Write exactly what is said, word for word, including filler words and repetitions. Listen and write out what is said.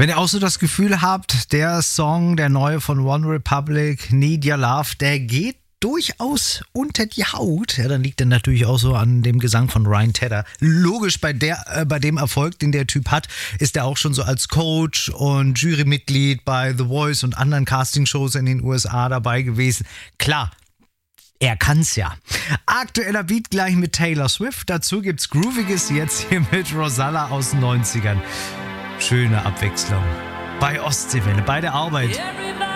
Wenn ihr auch so das Gefühl habt, der Song, der neue von One Republic, Need Your Love, der geht durchaus unter die Haut, ja, dann liegt er natürlich auch so an dem Gesang von Ryan Tedder. Logisch, bei der, äh, bei dem Erfolg, den der Typ hat, ist er auch schon so als Coach und Jurymitglied bei The Voice und anderen Castingshows in den U S A dabei gewesen. Klar, er kann's ja. Aktueller Beat gleich mit Taylor Swift. Dazu gibt's Grooviges jetzt hier mit Rosalla aus den neunzigern. Schöne Abwechslung. Bei Ostseewelle, bei der Arbeit.